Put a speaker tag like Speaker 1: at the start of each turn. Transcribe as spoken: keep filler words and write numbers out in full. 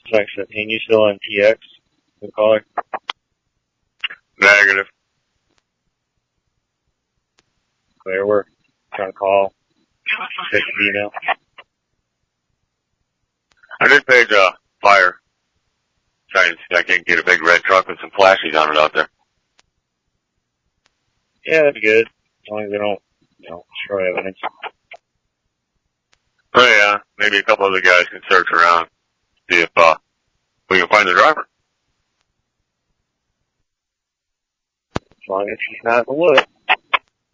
Speaker 1: Text it. Can you still on T X? The caller?
Speaker 2: Negative.
Speaker 1: Clear work. Trying to call. Check the email.
Speaker 2: I did page, uh, fire. Trying to see if I can get a big red truck with some flashes on it out there.
Speaker 1: Yeah, that'd be good. As long as they don't, you know, destroy evidence.
Speaker 2: Oh yeah, maybe a couple other guys can search around, see if, uh, we can find the driver.
Speaker 1: As long as he's not in the woods.